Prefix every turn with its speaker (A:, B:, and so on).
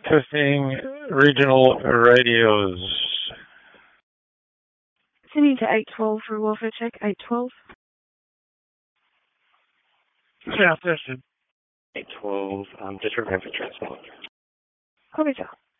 A: Testing regional radios.
B: Sending to 812 for a welfare check, 812.
A: South Western.
C: 812, disregard for transport.
B: Copy, sir.